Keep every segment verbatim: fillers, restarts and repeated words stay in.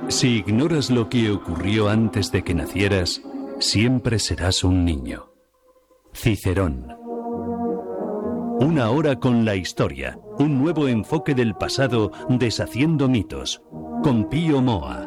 Si ignoras lo que ocurrió antes de que nacieras, siempre serás un niño. Cicerón. Una hora con la historia, un nuevo enfoque del pasado deshaciendo mitos, con Pío Moa.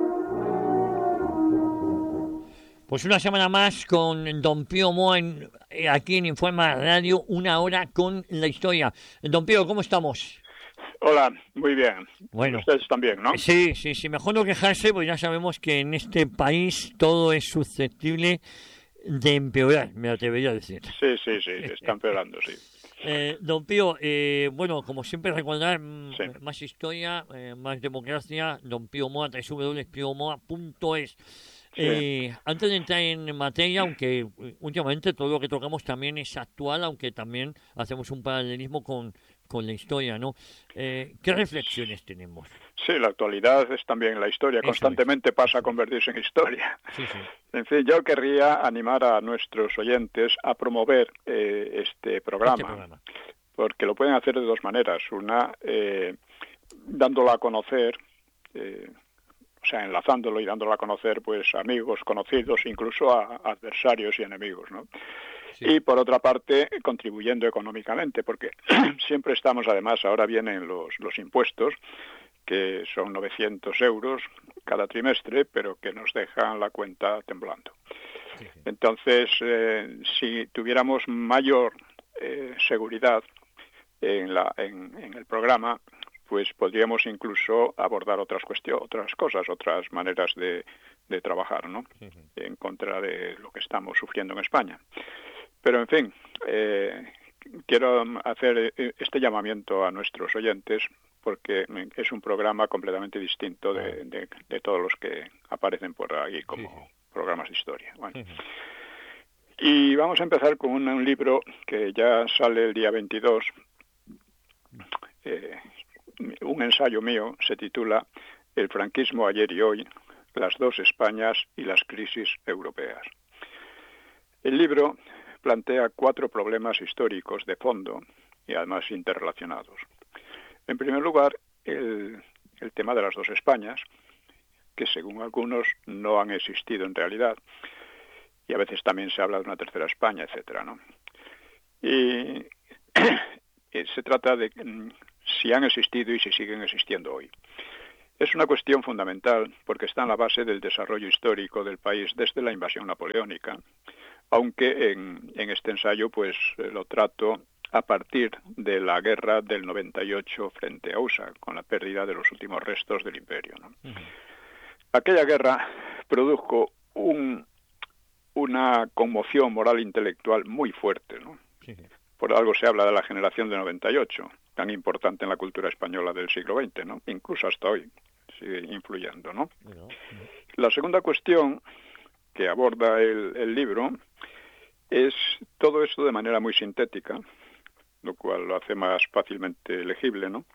Pues una semana más con don Pío Moa en, aquí en Informa Radio, una hora con la historia. Don Pío, ¿cómo estamos? Hola, muy bien. Bueno, ustedes también, ¿no? Sí, sí, sí, mejor no quejarse, pues ya sabemos que en este país todo es susceptible de empeorar, me atrevería a decir. Sí, sí, sí, está empeorando, sí. Eh, don Pío, eh, bueno, como siempre recordar, Sí. más historia, eh, más democracia, don Pío Moa, doble u doble u doble u punto pío moa punto es. Eh, sí. Antes de entrar en materia, aunque últimamente todo lo que tocamos también es actual, aunque también hacemos un paralelismo con, con la historia, ¿no? Eh, ¿Qué reflexiones tenemos? Sí, la actualidad es también la historia, Eso constantemente es. pasa a convertirse en historia. Sí, sí. En fin, yo querría animar a nuestros oyentes a promover eh, este, programa, este programa, porque lo pueden hacer de dos maneras. Una, eh, dándolo a conocer, eh, o sea, enlazándolo y dándolo a conocer, pues, amigos, conocidos, incluso a, a adversarios y enemigos, ¿no? Sí. Y, por otra parte, contribuyendo económicamente, porque siempre estamos, además, ahora vienen los, los impuestos, que son novecientos euros cada trimestre, pero que nos dejan la cuenta temblando. Sí, sí. Entonces, eh, si tuviéramos mayor eh, seguridad en, la, en, en el programa, pues podríamos incluso abordar otras cuestiones, otras cosas, otras maneras de, de trabajar, ¿no? Sí, sí. En contra de lo que estamos sufriendo en España. Pero, en fin, eh, quiero hacer este llamamiento a nuestros oyentes porque es un programa completamente distinto de, de, de todos los que aparecen por ahí como sí, sí. programas de historia. Bueno. Sí, sí. Y vamos a empezar con un, un libro que ya sale el día veintidós, eh, un ensayo mío, se titula El franquismo ayer y hoy, las dos Españas y las crisis europeas. El libro plantea cuatro problemas históricos de fondo y además interrelacionados. En primer lugar, el, el tema de las dos Españas, que según algunos no han existido en realidad, y a veces también se habla de una tercera España, etcétera, ¿no? Y se trata de si han existido y si siguen existiendo hoy. Es una cuestión fundamental porque está en la base del desarrollo histórico del país desde la invasión napoleónica, aunque en, en este ensayo pues lo trato a partir de la guerra del noventa y ocho frente a U S A, con la pérdida de los últimos restos del imperio, ¿no? Uh-huh. Aquella guerra produjo un, una conmoción moral e intelectual muy fuerte, ¿no? Sí. Por algo se habla de la generación de noventa y ocho, tan importante en la cultura española del siglo veinte, ¿no? Incluso hasta hoy sigue influyendo, ¿no? Uh-huh. La segunda cuestión que aborda el, el libro es todo esto de manera muy sintética, lo cual lo hace más fácilmente legible, ¿no?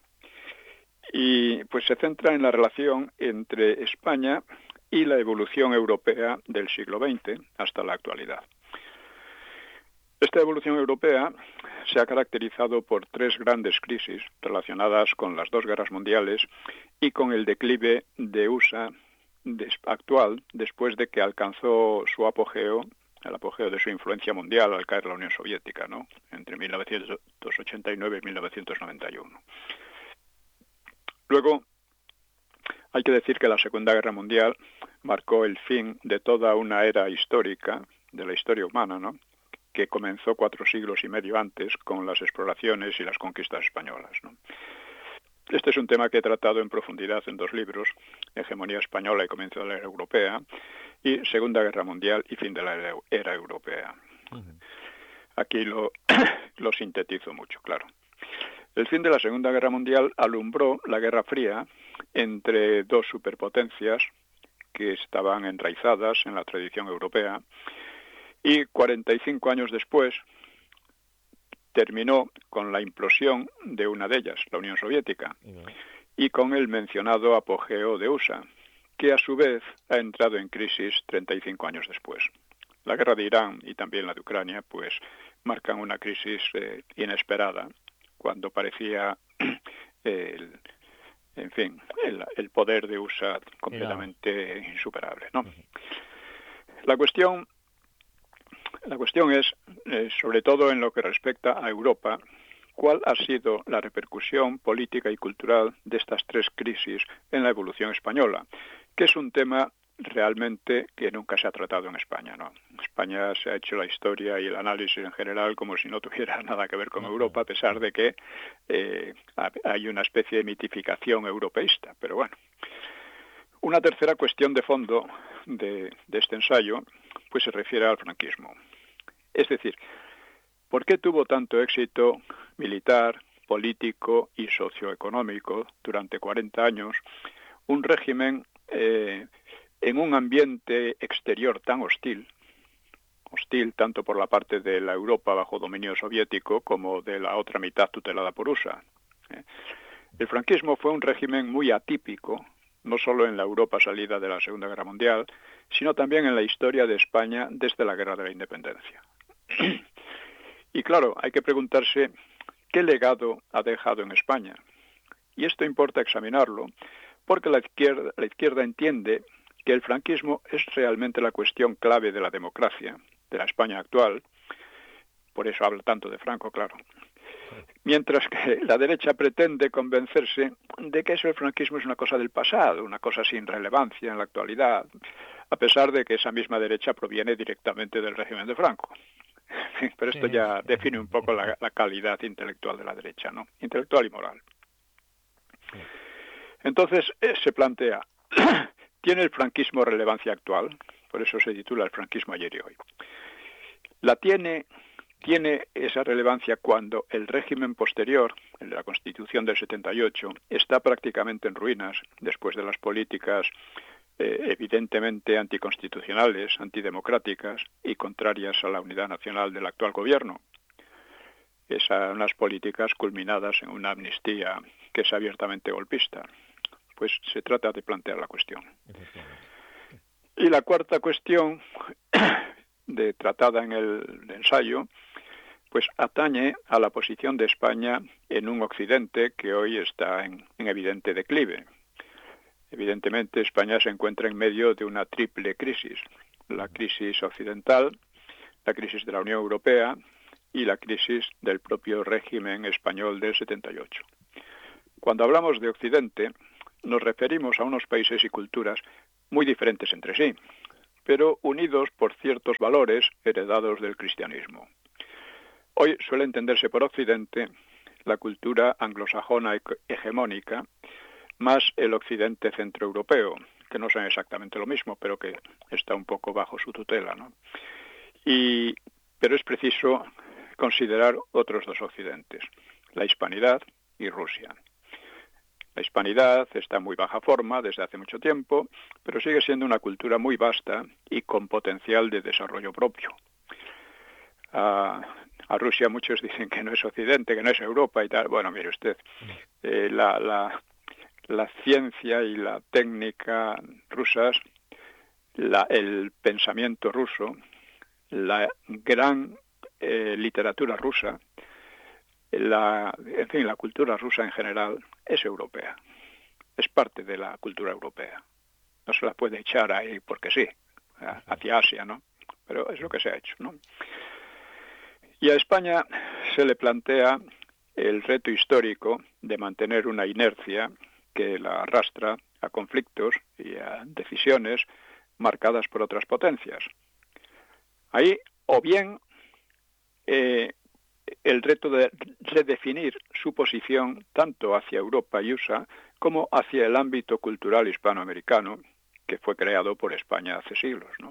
Y pues se centra en la relación entre España y la evolución europea del siglo veinte hasta la actualidad. Esta evolución europea se ha caracterizado por tres grandes crisis relacionadas con las dos guerras mundiales y con el declive de U S A actual después de que alcanzó su apogeo el apogeo de su influencia mundial al caer la Unión Soviética, ¿no? Entre mil novecientos ochenta y nueve y mil novecientos noventa y uno. Luego, hay que decir que la Segunda Guerra Mundial marcó el fin de toda una era histórica, de la historia humana, ¿no? Que comenzó cuatro siglos y medio antes con las exploraciones y las conquistas españolas, ¿no? Este es un tema que he tratado en profundidad en dos libros, Hegemonía Española y Comienzo de la Era Europea, y Segunda Guerra Mundial y Fin de la Era, era Europea. Uh-huh. Aquí lo, lo sintetizo mucho, claro. El fin de la Segunda Guerra Mundial alumbró la Guerra Fría entre dos superpotencias que estaban enraizadas en la tradición europea y cuarenta y cinco años después terminó con la implosión de una de ellas, la Unión Soviética, uh-huh. y con el mencionado apogeo de U S A, que a su vez ha entrado en crisis treinta y cinco años después. La guerra de Irán y también la de Ucrania pues marcan una crisis eh, inesperada, cuando parecía el, en fin, el, el poder de U S A completamente Era. insuperable, ¿no? Uh-huh. La cuestión, la cuestión es, eh, sobre todo en lo que respecta a Europa, ¿cuál ha sido la repercusión política y cultural de estas tres crisis en la evolución española? Que es un tema realmente que nunca se ha tratado en España, ¿no? En España se ha hecho la historia y el análisis en general como si no tuviera nada que ver con Europa, a pesar de que eh, hay una especie de mitificación europeísta. Pero bueno, una tercera cuestión de fondo de, de este ensayo pues se refiere al franquismo. Es decir, ¿por qué tuvo tanto éxito militar, político y socioeconómico durante cuarenta años un régimen eh, en un ambiente exterior tan hostil, hostil tanto por la parte de la Europa bajo dominio soviético como de la otra mitad tutelada por U S A? El franquismo fue un régimen muy atípico, no solo en la Europa salida de la Segunda Guerra Mundial, sino también en la historia de España desde la Guerra de la Independencia. Y claro, hay que preguntarse qué legado ha dejado en España. Y esto importa examinarlo, porque la izquierda, la izquierda entiende que el franquismo es realmente la cuestión clave de la democracia, de la España actual. Por eso habla tanto de Franco, claro. Mientras que la derecha pretende convencerse de que eso el franquismo es una cosa del pasado, una cosa sin relevancia en la actualidad, a pesar de que esa misma derecha proviene directamente del régimen de Franco. Pero esto ya define un poco la, la calidad intelectual de la derecha, ¿no? Intelectual y moral. Entonces eh, se plantea, ¿tiene el franquismo relevancia actual? Por eso se titula El franquismo ayer y hoy. La tiene, tiene esa relevancia cuando el régimen posterior, el de la Constitución del setenta y ocho, está prácticamente en ruinas después de las políticas Eh, evidentemente anticonstitucionales, antidemocráticas y contrarias a la unidad nacional del actual gobierno. Esas unas políticas culminadas en una amnistía que es abiertamente golpista. Pues se trata de plantear la cuestión. Y la cuarta cuestión, de, tratada en el ensayo, pues atañe a la posición de España en un occidente que hoy está en, en evidente declive. Evidentemente, España se encuentra en medio de una triple crisis. La crisis occidental, la crisis de la Unión Europea y la crisis del propio régimen español del setenta y ocho. Cuando hablamos de Occidente, nos referimos a unos países y culturas muy diferentes entre sí, pero unidos por ciertos valores heredados del cristianismo. Hoy suele entenderse por Occidente la cultura anglosajona hegemónica, más el occidente centroeuropeo, que no son exactamente lo mismo, pero que está un poco bajo su tutela, ¿no? Y, pero es preciso considerar otros dos occidentes, la hispanidad y Rusia. La hispanidad está en muy baja forma desde hace mucho tiempo, pero sigue siendo una cultura muy vasta y con potencial de desarrollo propio. A, a Rusia muchos dicen que no es occidente, que no es Europa y tal. Bueno, mire usted, eh, la... la La ciencia y la técnica rusas, la, el pensamiento ruso, la gran eh, literatura rusa, la, en fin, la cultura rusa en general es europea. Es parte de la cultura europea. No se la puede echar ahí porque sí, hacia Asia, ¿no? Pero es lo que se ha hecho, ¿no? Y a España se le plantea el reto histórico de mantener una inercia que la arrastra a conflictos y a decisiones marcadas por otras potencias. Ahí, o bien, eh, el reto de redefinir su posición tanto hacia Europa y U S A como hacia el ámbito cultural hispanoamericano que fue creado por España hace siglos, ¿no?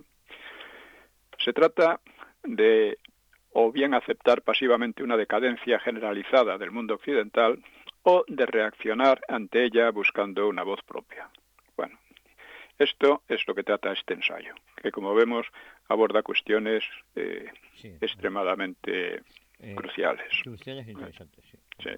Se trata de o bien aceptar pasivamente una decadencia generalizada del mundo occidental o de reaccionar ante ella buscando una voz propia. Bueno, esto es lo que trata este ensayo, que como vemos aborda cuestiones eh, sí, extremadamente eh, cruciales. Cruciales e interesantes, sí. Sí.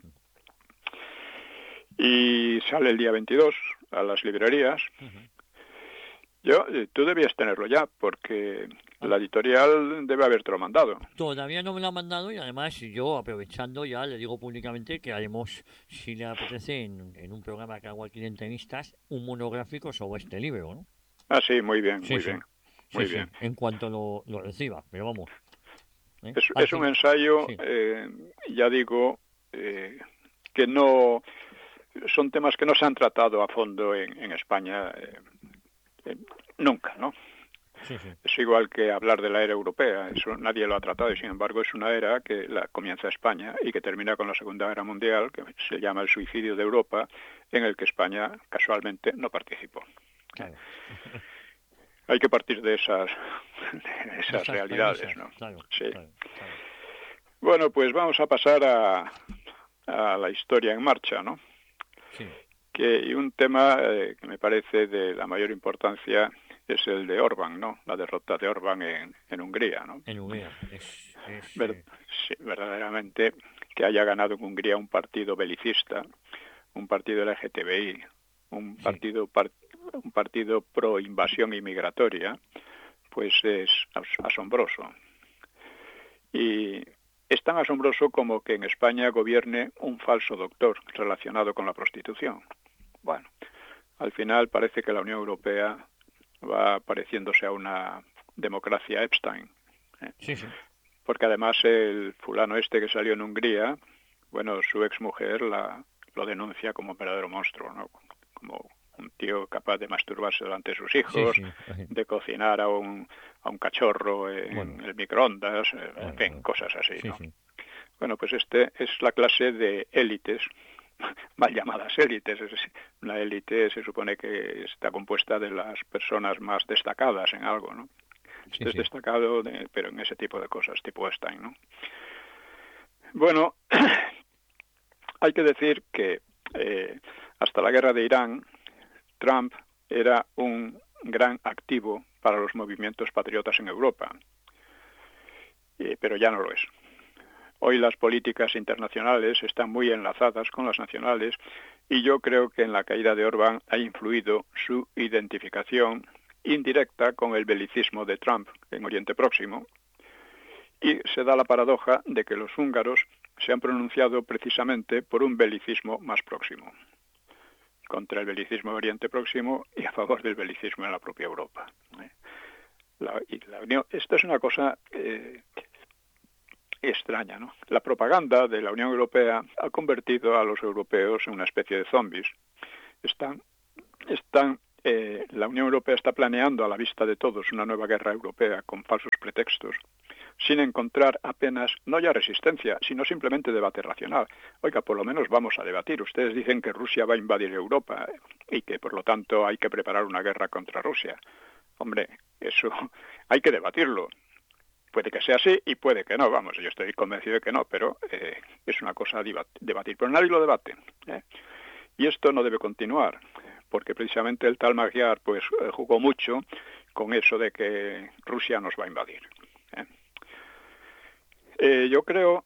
Y sale el día veintidós a las librerías. Uh-huh. Yo, tú debías tenerlo ya, porque La editorial debe habértelo mandado. Todavía no me lo han mandado y además yo, aprovechando ya, le digo públicamente que haremos, si le apetece, en, en un programa que hago aquí de entrevistas, un monográfico sobre este libro, ¿no? Ah, sí, muy bien, Sí, muy sí. bien. Sí, Muy sí, bien. en cuanto lo, lo reciba, pero vamos. ¿eh? Es, Al es un fin- ensayo, sí. eh, ya digo, eh, que no... Son temas que no se han tratado a fondo en, en España eh, eh, nunca, ¿no? Sí, sí. Es igual que hablar de la era europea, eso nadie lo ha tratado y sin embargo es una era que la comienza España y que termina con la Segunda Guerra Mundial, que se llama el suicidio de Europa, en el que España casualmente no participó. Claro. Hay que partir de esas, de esas Esas realidades, premisas, ¿no? claro, Sí. claro, claro. Bueno, pues vamos a pasar a, a la historia en marcha, ¿no? Sí, Que y un tema eh, que me parece de la mayor importancia es el de Orbán, ¿no? La derrota de Orbán en, en Hungría, ¿no? en Hungría. Es, es, Ver- eh, sí, verdaderamente que haya ganado en Hungría un partido belicista, un partido L G T B I, un Sí. partido par- un partido pro invasión inmigratoria, pues es as- asombroso. Y es tan asombroso como que en España gobierne un falso doctor relacionado con la prostitución. Bueno, al final parece que la Unión Europea va pareciéndose a una democracia Epstein, ¿eh? sí, sí. Porque además el fulano este que salió en Hungría, bueno, su exmujer la, lo denuncia como un verdadero monstruo, ¿no? Como un tío capaz de masturbarse delante de sus hijos, Sí, sí. de cocinar a un, a un cachorro en Bueno. el microondas, en Bueno, fin, bueno. cosas así, Sí, ¿no? sí. Bueno, pues este es la clase de élites, mal llamadas élites. Es decir, una élite se supone que está compuesta de las personas más destacadas en algo, ¿no? Sí, Esto es sí. destacado, de, pero en ese tipo de cosas, tipo Stein, ¿no? Bueno, hay que decir que eh, hasta la guerra de Irán, Trump era un gran activo para los movimientos patriotas en Europa, eh, pero ya no lo es. Hoy las políticas internacionales están muy enlazadas con las nacionales y yo creo que en la caída de Orbán ha influido su identificación indirecta con el belicismo de Trump en Oriente Próximo y se da la paradoja de que los húngaros se han pronunciado precisamente por un belicismo más próximo, contra el belicismo de Oriente Próximo y a favor del belicismo en la propia Europa. La, y la Unión, esta es una cosa eh, extraña, ¿no? La propaganda de la Unión Europea ha convertido a los europeos en una especie de zombies. Están, están, eh, la Unión Europea está planeando a la vista de todos una nueva guerra europea con falsos pretextos, sin encontrar apenas, no ya resistencia, sino simplemente debate racional. Oiga, por lo menos vamos a debatir. Ustedes dicen que Rusia va a invadir Europa y que, por lo tanto, hay que preparar una guerra contra Rusia. Hombre, eso hay que debatirlo. Puede que sea así y puede que no, vamos, yo estoy convencido de que no, pero eh, es una cosa a debatir, pero nadie lo debate, ¿eh? Y esto no debe continuar, porque precisamente el tal Magyar pues eh, jugó mucho con eso de que Rusia nos va a invadir, ¿eh? Eh, yo creo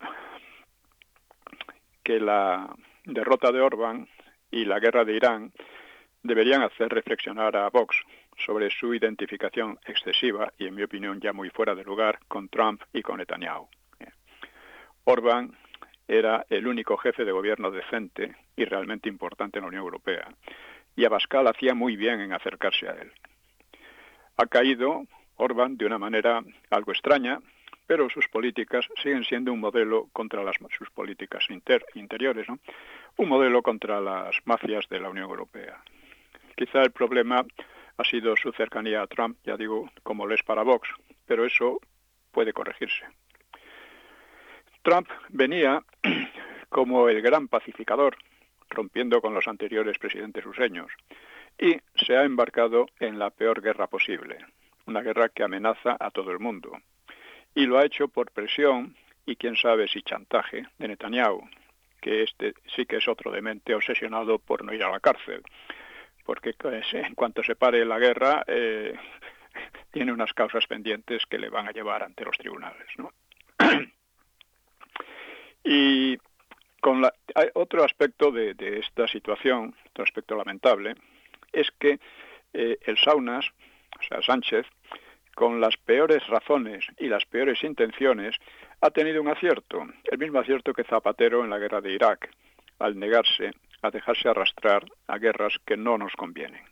que la derrota de Orbán y la guerra de Irán deberían hacer reflexionar a Vox sobre su identificación excesiva y, en mi opinión, ya muy fuera de lugar con Trump y con Netanyahu. Orbán era el único jefe de gobierno decente y realmente importante en la Unión Europea, y Abascal hacía muy bien en acercarse a él. Ha caído Orbán de una manera algo extraña, pero sus políticas siguen siendo un modelo contra las sus políticas inter, interiores, ¿no? Un modelo contra las mafias de la Unión Europea. Quizá el problema ha sido su cercanía a Trump, ya digo, como lo es para Vox, pero eso puede corregirse. Trump venía como el gran pacificador, rompiendo con los anteriores presidentes ruseños, y se ha embarcado en la peor guerra posible, una guerra que amenaza a todo el mundo. Y lo ha hecho por presión y quién sabe si chantaje de Netanyahu, que este sí que es otro demente obsesionado por no ir a la cárcel, porque en cuanto se pare la guerra eh, tiene unas causas pendientes que le van a llevar ante los tribunales, ¿no? Y con la, hay otro aspecto de, de esta situación, otro aspecto lamentable, es que eh, el Saunas, o sea, Sánchez, con las peores razones y las peores intenciones, ha tenido un acierto, el mismo acierto que Zapatero en la guerra de Irak, al negarse a dejarse arrastrar a guerras que no nos convienen.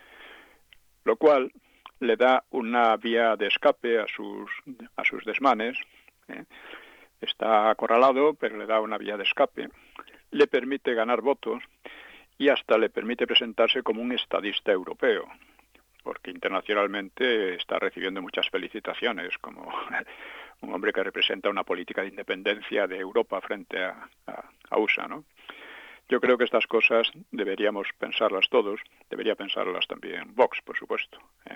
Lo cual le da una vía de escape a sus, a sus desmanes, ¿eh? Está acorralado, pero le da una vía de escape, le permite ganar votos y hasta le permite presentarse como un estadista europeo, porque internacionalmente está recibiendo muchas felicitaciones como un hombre que representa una política de independencia de Europa frente a, a, a U S A, ¿no? Yo creo que estas cosas deberíamos pensarlas todos, debería pensarlas también Vox, por supuesto. ¿eh?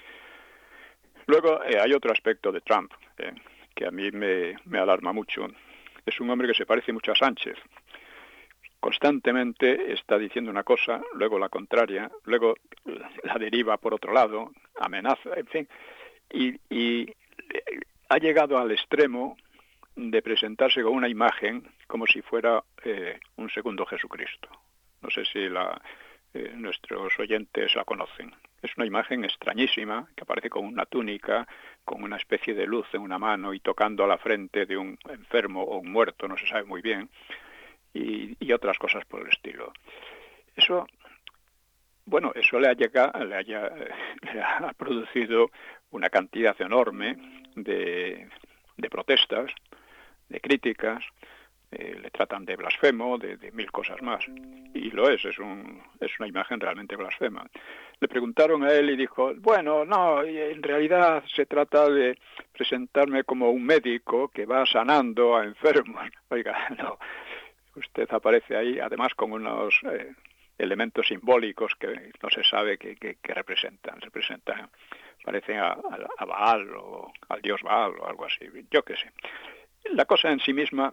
Luego eh, hay otro aspecto de Trump eh, que a mí me, me alarma mucho. Es un hombre que se parece mucho a Sánchez. Constantemente está diciendo una cosa, luego la contraria, luego la deriva por otro lado, amenaza, en fin. Y, y ha llegado al extremo de presentarse con una imagen como si fuera eh, un segundo Jesucristo. No sé si la, eh, nuestros oyentes la conocen. Es una imagen extrañísima, que aparece con una túnica, con una especie de luz en una mano y tocando a la frente de un enfermo o un muerto, no se sabe muy bien, y, y otras cosas por el estilo. Eso, bueno, eso le ha, llegado, le, haya, le ha producido una cantidad enorme de, de protestas, de críticas, eh, le tratan de blasfemo, de, de mil cosas más. Y lo es, es, un, es una imagen realmente blasfema. Le preguntaron a él y dijo, bueno, no, en realidad se trata de presentarme como un médico que va sanando a enfermos. Oiga, no, usted aparece ahí, además con unos eh, elementos simbólicos que no se sabe qué, qué, qué representan. Representan, parecen a, a, a Baal o al dios Baal o algo así, yo qué sé. La cosa en sí misma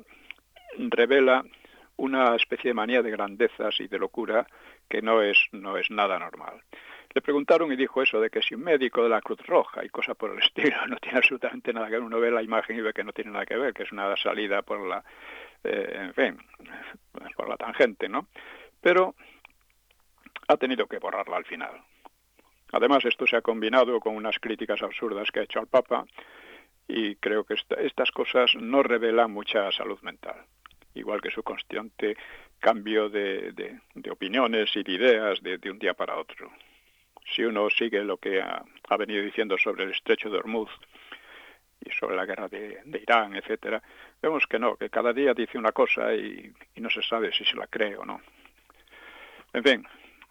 revela una especie de manía de grandezas y de locura que no es, no es nada normal. Le preguntaron y dijo eso de que si un médico de la Cruz Roja y cosas por el estilo, no tiene absolutamente nada que ver. Uno ve la imagen y ve que no tiene nada que ver, que es una salida por la, eh, en fin, por la tangente, ¿no? Pero ha tenido que borrarla al final. Además, esto se ha combinado con unas críticas absurdas que ha hecho al Papa, y creo que esta, estas cosas no revelan mucha salud mental, igual que su constante cambio de, de, de opiniones y de ideas de, de un día para otro. Si uno sigue lo que ha, ha venido diciendo sobre el estrecho de Hormuz y sobre la guerra de, de Irán, etcétera, vemos que no, que cada día dice una cosa y, y no se sabe si se la cree o no. En fin,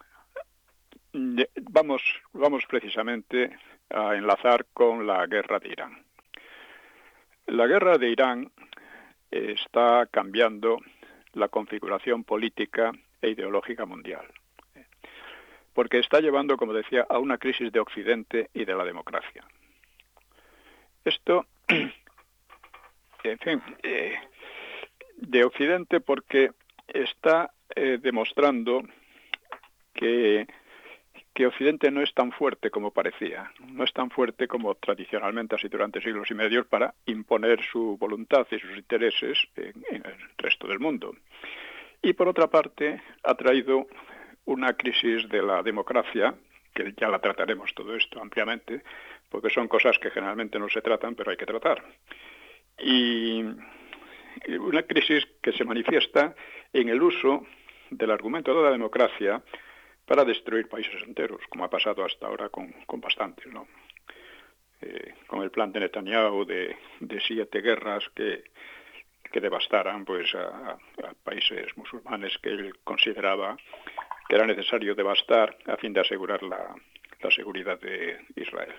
vamos, vamos precisamente a enlazar con la guerra de Irán. La guerra de Irán está cambiando la configuración política e ideológica mundial, porque está llevando, como decía, a una crisis de Occidente y de la democracia. Esto, en fin, eh, de Occidente porque está eh, demostrando que que Occidente no es tan fuerte como parecía, no es tan fuerte como tradicionalmente así durante siglos y medios para imponer su voluntad y sus intereses en, en el resto del mundo. Y por otra parte ha traído una crisis de la democracia, que ya la trataremos todo esto ampliamente, porque son cosas que generalmente no se tratan, pero hay que tratar. Y una crisis que se manifiesta en el uso del argumento de la democracia para destruir países enteros, como ha pasado hasta ahora con, con bastantes, ¿no? Eh, con el plan de Netanyahu de, de siete guerras que, que devastaran pues a, a países musulmanes que él consideraba que era necesario devastar a fin de asegurar la, la seguridad de Israel.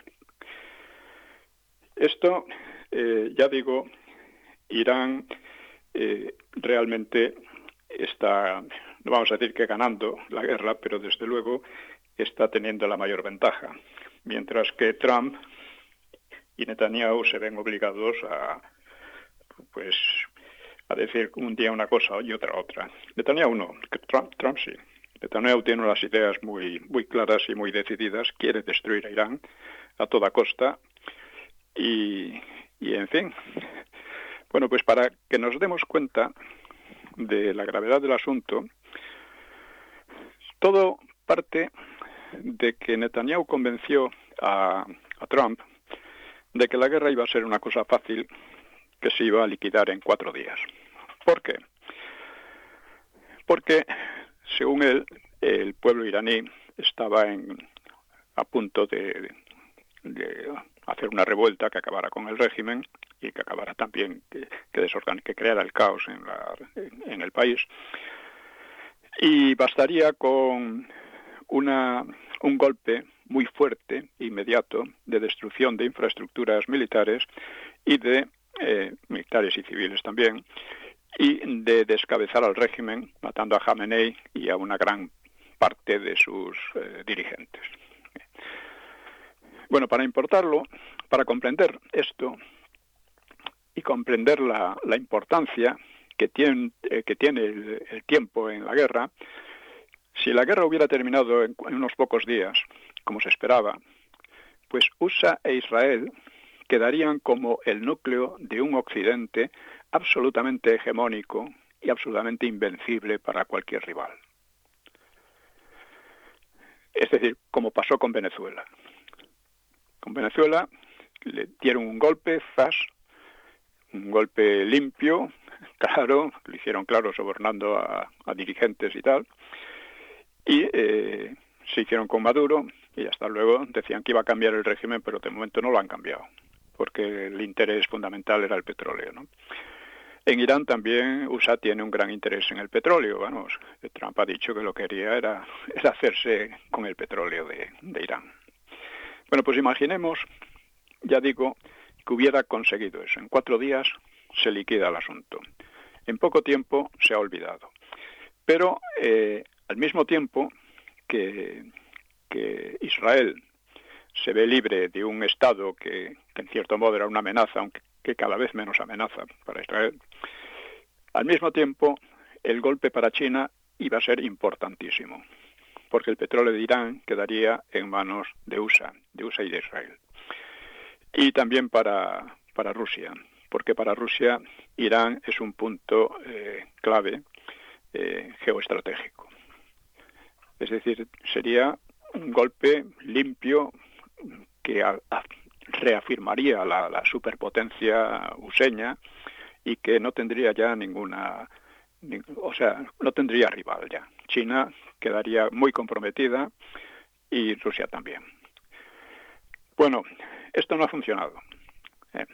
Esto, eh, ya digo, Irán eh, realmente está, no vamos a decir que ganando la guerra, pero desde luego está teniendo la mayor ventaja, mientras que Trump y Netanyahu se ven obligados a, pues, a decir un día una cosa y otra otra. Netanyahu no, Trump, Trump sí. Netanyahu tiene unas ideas muy, muy claras y muy decididas, quiere destruir a Irán a toda costa y, y en fin. Bueno, pues para que nos demos cuenta de la gravedad del asunto, todo parte de que Netanyahu convenció a, a Trump de que la guerra iba a ser una cosa fácil que se iba a liquidar en cuatro días. ¿Por qué? Porque, según él, el pueblo iraní estaba en, a punto de, de hacer una revuelta que acabara con el régimen y que acabara también, que, que, desorgan, que creara el caos en, la, en, en el país. Y bastaría con una, un golpe muy fuerte, inmediato, de destrucción de infraestructuras militares y de eh, militares y civiles también, y de descabezar al régimen, matando a Jamenei y a una gran parte de sus eh, dirigentes. Bueno, para importarlo, para comprender esto y comprender la, la importancia que tiene, eh, que tiene el, el tiempo en la guerra, si la guerra hubiera terminado en, en unos pocos días, como se esperaba, pues U S A e Israel quedarían como el núcleo de un Occidente absolutamente hegemónico y absolutamente invencible para cualquier rival. Es decir, como pasó con Venezuela. Con Venezuela le dieron un golpe, zas, un golpe limpio, claro, lo hicieron claro sobornando a, a dirigentes y tal, y eh, se hicieron con Maduro y hasta luego decían que iba a cambiar el régimen, pero de momento no lo han cambiado, porque el interés fundamental era el petróleo, ¿no? En Irán también U S A tiene un gran interés en el petróleo, vamos, Trump ha dicho que lo que quería era, era hacerse con el petróleo de, de Irán. Bueno, pues imaginemos, ya digo, que hubiera conseguido eso. En cuatro días se liquida el asunto. En poco tiempo se ha olvidado. Pero eh, al mismo tiempo que, que Israel se ve libre de un Estado que, que en cierto modo era una amenaza, aunque que cada vez menos amenaza para Israel, al mismo tiempo el golpe para China iba a ser importantísimo, porque el petróleo de Irán quedaría en manos de U S A, de U S A y de Israel. Y también para, para Rusia, porque para Rusia Irán es un punto eh, clave eh, geoestratégico. Es decir, sería un golpe limpio que a, a, reafirmaría la, la superpotencia useña y que no tendría ya ninguna, ni, o sea, no tendría rival ya. China quedaría muy comprometida y Rusia también. Bueno, esto no ha funcionado. Eh.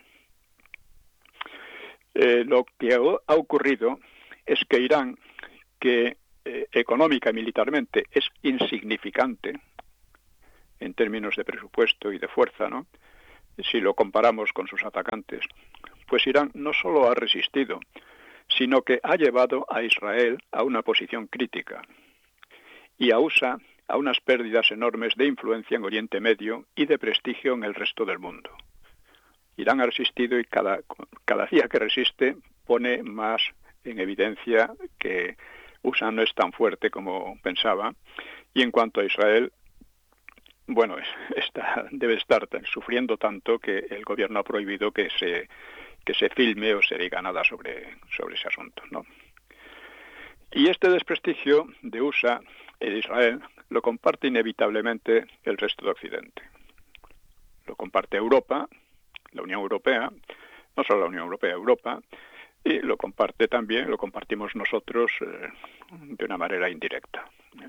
Eh, lo que ha ocurrido es que Irán, que eh, económica y militarmente es insignificante en términos de presupuesto y de fuerza, ¿no?, si lo comparamos con sus atacantes, pues Irán no solo ha resistido, sino que ha llevado a Israel a una posición crítica y a U S A a unas pérdidas enormes de influencia en Oriente Medio y de prestigio en el resto del mundo. Irán ha resistido y cada, cada día que resiste pone más en evidencia que U S A no es tan fuerte como pensaba, y en cuanto a Israel, bueno, está, debe estar sufriendo tanto que el gobierno ha prohibido que se que se filme o se diga nada sobre, sobre ese asunto, ¿no? Y este desprestigio de U S A e de Israel lo comparte inevitablemente el resto de Occidente. Lo comparte Europa, la Unión Europea, no solo la Unión Europea, Europa, y lo comparte también, lo compartimos nosotros eh, de una manera indirecta.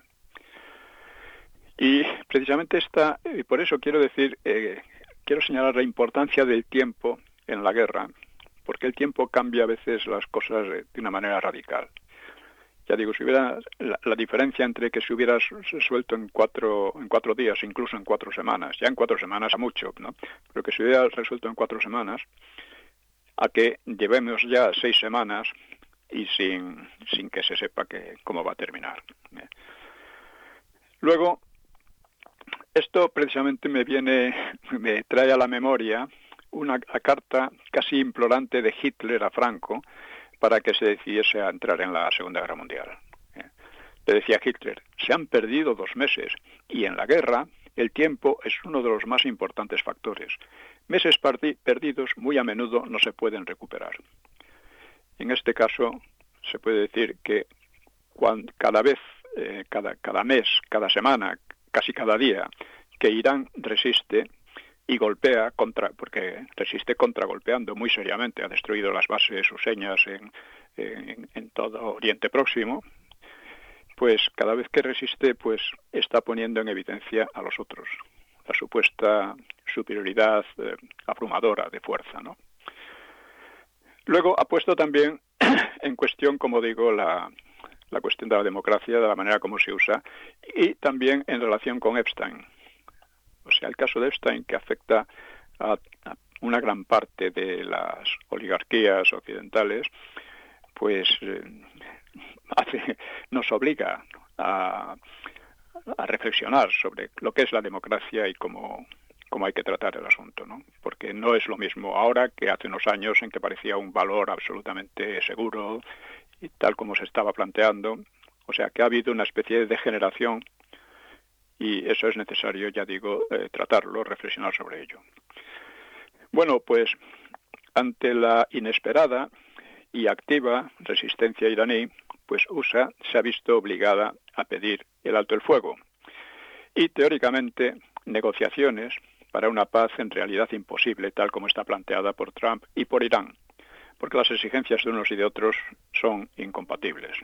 Y precisamente esta, y por eso quiero decir, eh, quiero señalar la importancia del tiempo en la guerra, porque el tiempo cambia a veces las cosas de una manera radical. Ya digo, si hubiera la, la diferencia entre que se hubiera resuelto en cuatro, en cuatro días, incluso en cuatro semanas, ya en cuatro semanas a mucho, ¿no?, pero que se hubiera resuelto en cuatro semanas, a que llevemos ya seis semanas y sin, sin que se sepa que, cómo va a terminar. Luego, esto precisamente me viene, me trae a la memoria una carta casi implorante de Hitler a Franco para que se decidiese a entrar en la Segunda Guerra Mundial. Le decía Hitler, se han perdido dos meses y en la guerra el tiempo es uno de los más importantes factores. Meses perdidos muy a menudo no se pueden recuperar. En este caso se puede decir que cuando, cada vez, eh, cada, cada mes, cada semana, casi cada día que Irán resiste, y golpea contra, porque resiste contragolpeando muy seriamente, ha destruido las bases, sus señas en, en, en todo Oriente Próximo, pues cada vez que resiste, pues está poniendo en evidencia a los otros, la supuesta superioridad eh, abrumadora de fuerza, ¿no? Luego ha puesto también en cuestión, como digo, la, la cuestión de la democracia, de la manera como se usa, y también en relación con Epstein. O sea, el caso de Epstein, que afecta a, a una gran parte de las oligarquías occidentales, pues eh, hace, nos obliga a, a reflexionar sobre lo que es la democracia y cómo, cómo hay que tratar el asunto, ¿no? Porque no es lo mismo ahora que hace unos años en que parecía un valor absolutamente seguro y tal como se estaba planteando. O sea, que ha habido una especie de degeneración y eso es necesario, ya digo, eh, tratarlo, reflexionar sobre ello. Bueno, pues ante la inesperada y activa resistencia iraní, pues U S A se ha visto obligada a pedir el alto el fuego y teóricamente negociaciones para una paz en realidad imposible, tal como está planteada por Trump y por Irán, porque las exigencias de unos y de otros son incompatibles.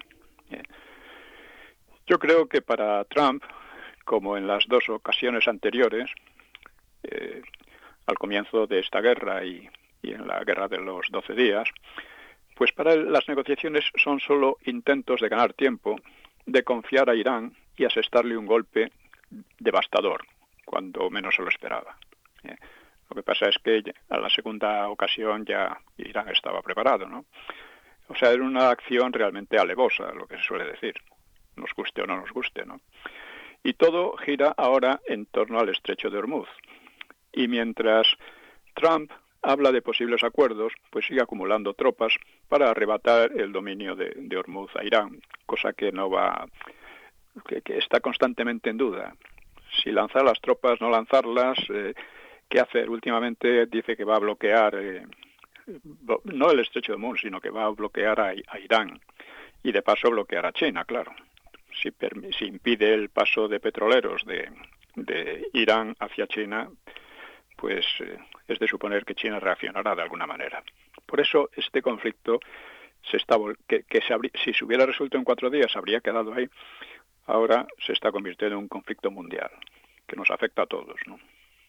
Yo creo que para Trump, como en las dos ocasiones anteriores, eh, al comienzo de esta guerra y, y en la guerra de los doce días, pues para él las negociaciones son solo intentos de ganar tiempo, de confiar a Irán y asestarle un golpe devastador, cuando menos se lo esperaba. Eh, lo que pasa es que a la segunda ocasión ya Irán estaba preparado, ¿no? O sea, era una acción realmente alevosa, lo que se suele decir, nos guste o no nos guste, ¿no? Y todo gira ahora en torno al estrecho de Hormuz. Y mientras Trump habla de posibles acuerdos, pues sigue acumulando tropas para arrebatar el dominio de, de Hormuz a Irán, cosa que no va, que, que está constantemente en duda. Si lanzar las tropas, no lanzarlas, eh, ¿qué hacer? Últimamente dice que va a bloquear, eh, no el estrecho de Hormuz, sino que va a bloquear a, a Irán y de paso bloquear a China, claro. Si, si impide el paso de petroleros de, de Irán hacia China, pues eh, es de suponer que China reaccionará de alguna manera. Por eso este conflicto se está que, que se habría, si se hubiera resuelto en cuatro días habría quedado ahí. Ahora se está convirtiendo en un conflicto mundial que nos afecta a todos, ¿no?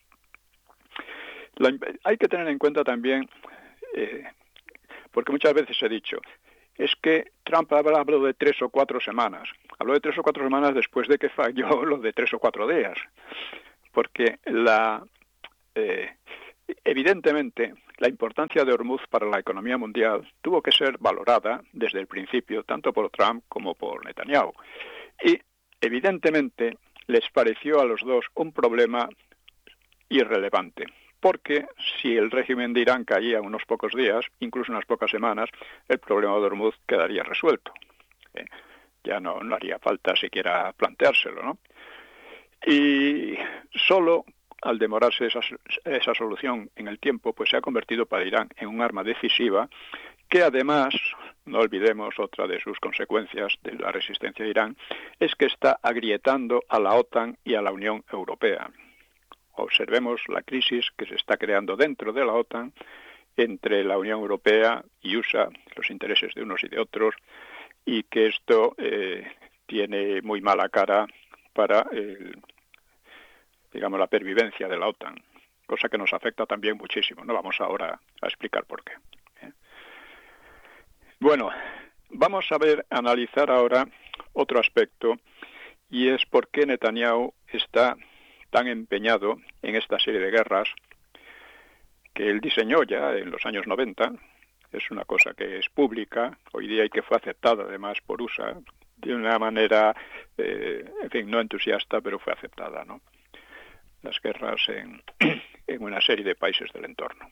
La, hay que tener en cuenta también, eh, porque muchas veces he dicho, es que Trump habló de tres o cuatro semanas. Habló de tres o cuatro semanas después de que falló lo de tres o cuatro días. Porque la eh, evidentemente la importancia de Hormuz para la economía mundial tuvo que ser valorada desde el principio, tanto por Trump como por Netanyahu. Y evidentemente les pareció a los dos un problema irrelevante. Porque si el régimen de Irán caía unos pocos días, incluso unas pocas semanas, el problema de Hormuz quedaría resuelto. Eh, ya no, no haría falta siquiera planteárselo, ¿no? Y solo al demorarse esa, esa solución en el tiempo, pues se ha convertido para Irán en un arma decisiva que además, no olvidemos otra de sus consecuencias de la resistencia de Irán, es que está agrietando a la OTAN y a la Unión Europea. Observemos la crisis que se está creando dentro de la OTAN entre la Unión Europea y U S A, los intereses de unos y de otros, y que esto eh, tiene muy mala cara para, eh, digamos, la pervivencia de la OTAN, cosa que nos afecta también muchísimo. No vamos ahora a explicar por qué. ¿eh? Bueno, vamos a ver, analizar ahora otro aspecto, y es por qué Netanyahu está tan empeñado en esta serie de guerras que él diseñó ya en los años noventa. Es una cosa que es pública hoy día y que fue aceptada además por U S A de una manera, eh, en fin, no entusiasta, pero fue aceptada, ¿no? Las guerras en, en una serie de países del entorno.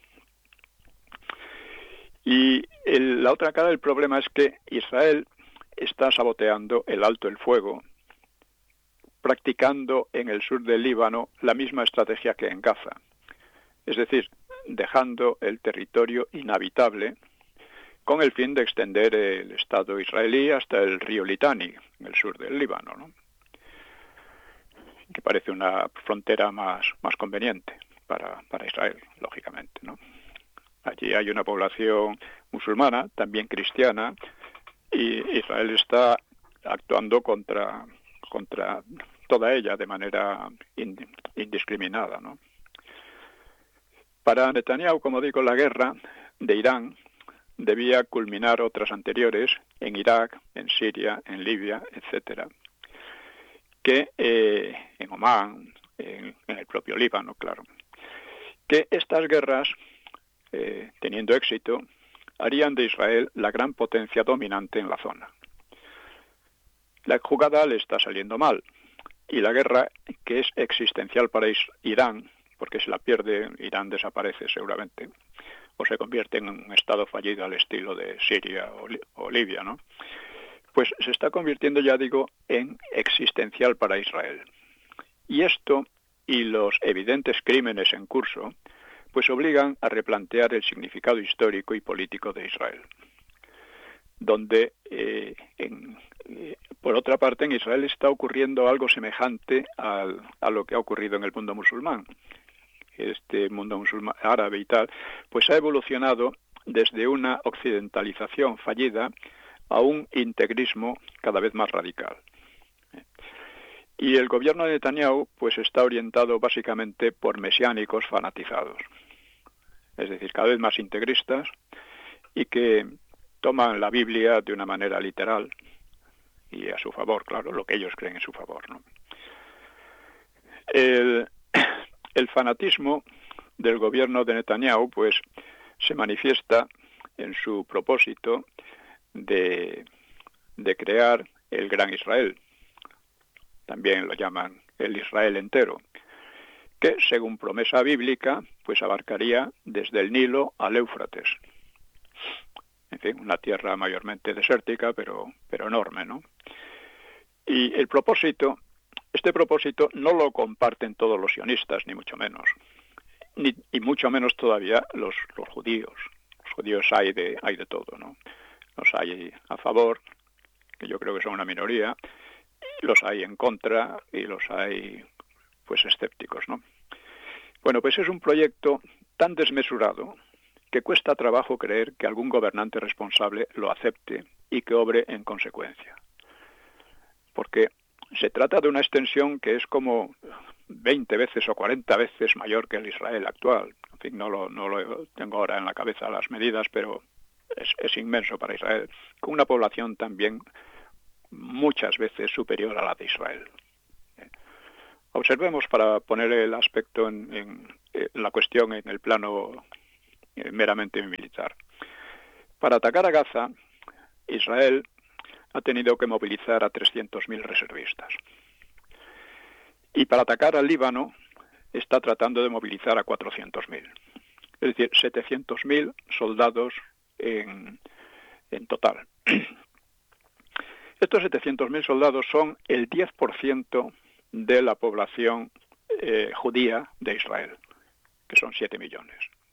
Y el, la otra cara del problema es que Israel está saboteando el alto el fuego, practicando en el sur del Líbano la misma estrategia que en Gaza, es decir, dejando el territorio inhabitable con el fin de extender el Estado israelí hasta el río Litani, en el sur del Líbano, ¿no? Que parece una frontera más, más conveniente. para, para Israel, lógicamente, ¿no? Allí hay una población musulmana, también cristiana, y Israel está actuando contra, contra toda ella de manera indiscriminada, ¿no? Para Netanyahu, como digo, la guerra de Irán debía culminar otras anteriores en Irak, en Siria, en Libia, etcétera, que eh, en Omán, en, en el propio Líbano, claro, que estas guerras, eh, teniendo éxito, harían de Israel la gran potencia dominante en la zona. La jugada le está saliendo mal, y la guerra, que es existencial para Irán, porque si la pierde, Irán desaparece seguramente, o se convierte en un estado fallido al estilo de Siria o, o Libia, ¿no? Pues se está convirtiendo, ya digo, en existencial para Israel. Y esto y los evidentes crímenes en curso, pues obligan a replantear el significado histórico y político de Israel. Donde, eh, en, eh, por otra parte, en Israel está ocurriendo algo semejante al, a lo que ha ocurrido en el mundo musulmán. Este mundo musulmán árabe y tal, pues ha evolucionado desde una occidentalización fallida a un integrismo cada vez más radical. Y el gobierno de Netanyahu pues está orientado básicamente por mesiánicos fanatizados, es decir, cada vez más integristas y que toman la Biblia de una manera literal y a su favor, claro, lo que ellos creen en su favor, ¿no? El, el fanatismo del gobierno de Netanyahu pues se manifiesta en su propósito de, de crear el Gran Israel. También lo llaman el Israel entero, que según promesa bíblica, pues abarcaría desde el Nilo al Éufrates. En fin, una tierra mayormente desértica, pero, pero enorme, ¿no? Y el propósito, este propósito no lo comparten todos los sionistas, ni mucho menos, ni, y mucho menos todavía los, los judíos. Los judíos hay de, hay de todo, ¿no? Los hay a favor, que yo creo que son una minoría, los hay en contra y los hay pues escépticos, ¿no? Bueno, pues es un proyecto tan desmesurado que cuesta trabajo creer que algún gobernante responsable lo acepte y que obre en consecuencia. Porque se trata de una extensión que es como veinte veces o cuarenta veces mayor que el Israel actual. En fin, no lo, no lo tengo ahora en la cabeza las medidas, pero es, es inmenso para Israel, con una población también muchas veces superior a la de Israel. Observemos, para poner el aspecto en, en, en la cuestión en el plano eh, meramente militar. Para atacar a Gaza, Israel ha tenido que movilizar a trescientos mil reservistas. Y para atacar al Líbano está tratando de movilizar a cuatrocientos mil. Es decir, setecientos mil soldados en, en total. Estos setecientos mil soldados son el diez por ciento de la población eh, judía de Israel, que son siete millones.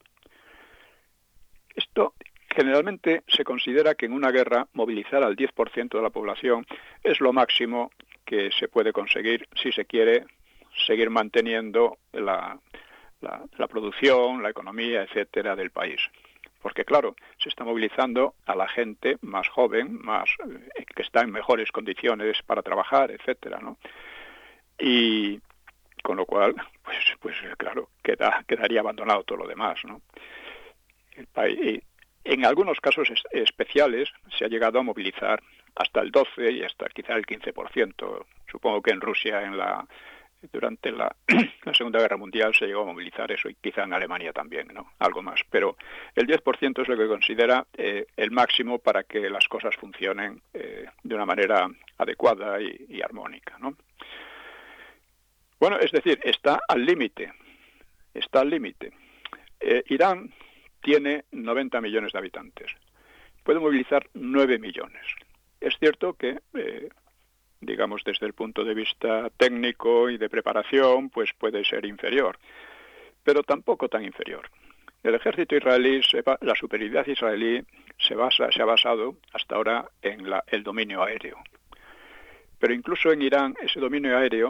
Esto generalmente se considera que en una guerra movilizar al diez por ciento de la población es lo máximo que se puede conseguir si se quiere seguir manteniendo la, la, la producción, la economía, etcétera, del país. Porque, claro, se está movilizando a la gente más joven, más eh, que está en mejores condiciones para trabajar, etcétera, ¿no? Y con lo cual, pues, pues claro, queda, quedaría abandonado todo lo demás, ¿no? El país, en algunos casos es, especiales se ha llegado a movilizar hasta el doce y hasta quizá el quince por ciento. Supongo que en Rusia, en la durante la, la Segunda Guerra Mundial, se llegó a movilizar eso, y quizá en Alemania también, ¿no? Algo más. Pero el diez por ciento es lo que considera eh, el máximo para que las cosas funcionen eh, de una manera adecuada y, y armónica, ¿no? Bueno, es decir, está al límite. Está al límite. Eh, Irán tiene noventa millones de habitantes. Puede movilizar nueve millones. Es cierto que... Eh, digamos, desde el punto de vista técnico y de preparación, pues puede ser inferior, pero tampoco tan inferior. El ejército israelí, la superioridad israelí se basa, se ha basado hasta ahora en la, el dominio aéreo. Pero incluso en Irán ese dominio aéreo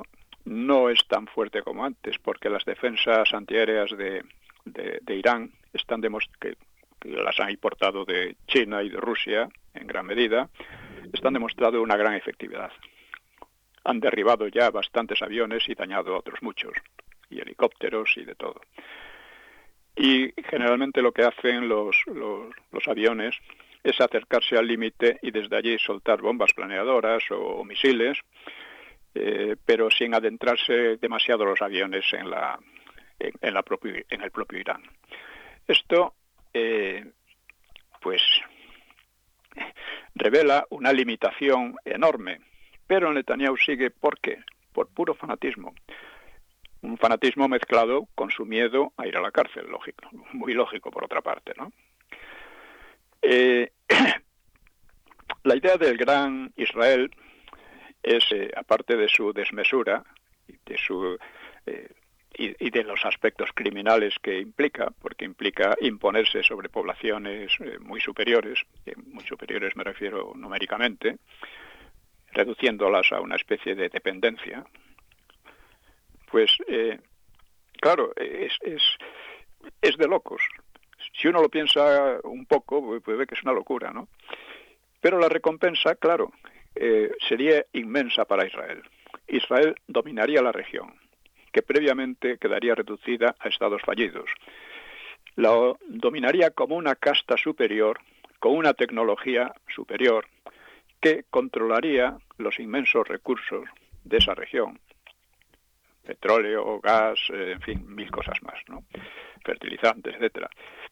no es tan fuerte como antes, porque las defensas antiaéreas de, de, de Irán están que, que las han importado de China y de Rusia en gran medida, están demostrando una gran efectividad. Han derribado ya bastantes aviones y dañado otros muchos, y helicópteros y de todo. Y generalmente lo que hacen los, los, los aviones es acercarse al límite y desde allí soltar bombas planeadoras o misiles, eh, pero sin adentrarse demasiado los aviones en, la, en, en, la propio, en el propio Irán. Esto, eh, pues, revela una limitación enorme, pero Netanyahu sigue, ¿por qué? Por puro fanatismo. Un fanatismo mezclado con su miedo a ir a la cárcel, lógico, muy lógico por otra parte, ¿no? Eh, la idea del gran Israel es, eh, aparte de su desmesura de su, eh, y, y de los aspectos criminales que implica, porque implica imponerse sobre poblaciones eh, muy superiores, eh, muy superiores me refiero numéricamente, reduciéndolas a una especie de dependencia, pues, eh, claro, es, es, es de locos. Si uno lo piensa un poco, puede ver que es una locura, ¿no? Pero la recompensa, claro, eh, sería inmensa para Israel. Israel dominaría la región, que previamente quedaría reducida a estados fallidos. La dominaría como una casta superior, con una tecnología superior, que controlaría los inmensos recursos de esa región. Petróleo, gas, eh, en fin, mil cosas más, ¿no? Fertilizantes, etcétera.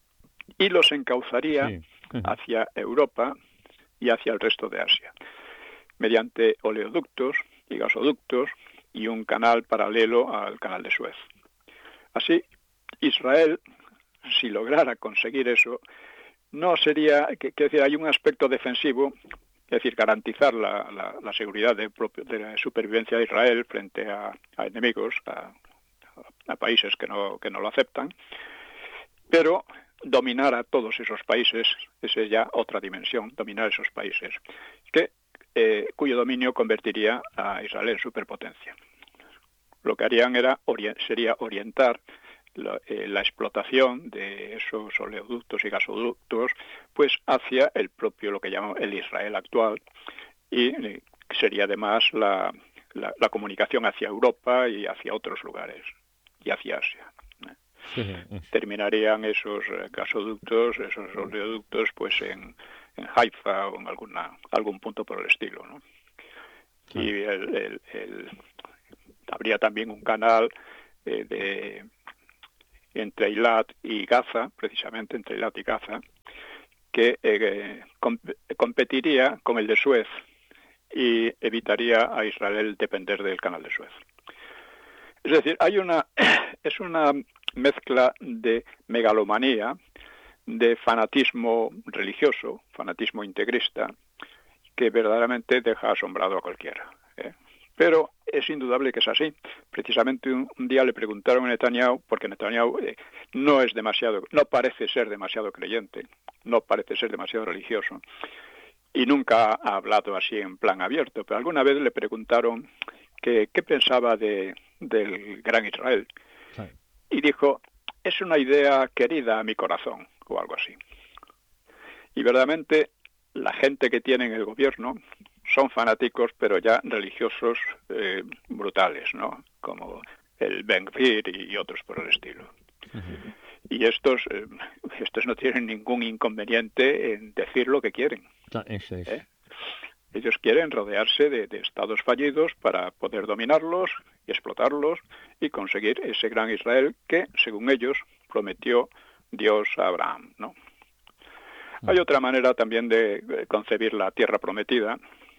Y los encauzaría sí. hacia Europa y hacia el resto de Asia, mediante oleoductos y gasoductos y un canal paralelo al canal de Suez. Así, Israel, si lograra conseguir eso, no sería, que, que decir, hay un aspecto defensivo, es decir, garantizar la, la, la seguridad de, propio, de la supervivencia de Israel frente a, a enemigos, a, a países que no, que no lo aceptan, pero dominar a todos esos países, esa es ya otra dimensión, dominar esos países, que, eh, cuyo dominio convertiría a Israel en superpotencia. Lo que harían era ori- sería orientar la, eh, la explotación de esos oleoductos y gasoductos pues hacia el propio, lo que llamamos el Israel actual, y eh, sería además la, la, la comunicación hacia Europa y hacia otros lugares, y hacia Asia. Sí, sí. Terminarían esos gasoductos, esos oleoductos, pues en, en Haifa o en alguna algún punto por el estilo, ¿no? Sí. Y el, el, el, habría también un canal eh, de entre Eilat y Gaza, precisamente entre Eilat y Gaza, que eh, comp- competiría con el de Suez y evitaría a Israel depender del canal de Suez. Es decir, hay una es una mezcla de megalomanía, de fanatismo religioso, fanatismo integrista, que verdaderamente deja asombrado a cualquiera, ¿eh? Pero es indudable que es así. Precisamente un, un día le preguntaron a Netanyahu, porque Netanyahu eh, no es demasiado, no parece ser demasiado creyente, no parece ser demasiado religioso, y nunca ha hablado así en plan abierto, pero alguna vez le preguntaron que qué pensaba de del Gran Israel. Sí. Y dijo, es una idea querida a mi corazón, o algo así. Y verdaderamente la gente que tiene en el gobierno son fanáticos, pero ya religiosos eh, brutales, ¿no? Como el Ben Gvir y otros por el estilo. Uh-huh. Y estos, eh, estos no tienen ningún inconveniente en decir lo que quieren. Eso es. ¿Eh? Ellos quieren rodearse de, de estados fallidos para poder dominarlos y explotarlos y conseguir ese gran Israel que, según ellos, prometió Dios a Abraham, ¿no? Uh-huh. Hay otra manera también de concebir la tierra prometida,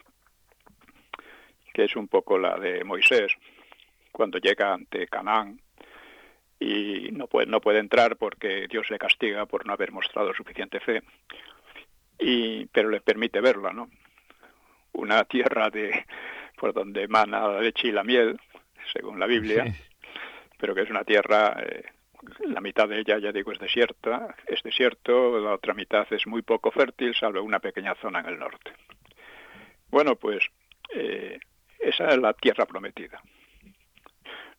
que es un poco la de Moisés, cuando llega ante Canaán y no puede, no puede entrar porque Dios le castiga por no haber mostrado suficiente fe, y, pero le permite verla, ¿no? Una tierra de por donde emana la leche y la miel, según la Biblia, sí. Pero que es una tierra, eh, la mitad de ella, ya digo, es desierta, es desierto, la otra mitad es muy poco fértil, salvo una pequeña zona en el norte. Bueno, pues... Eh, esa es la tierra prometida.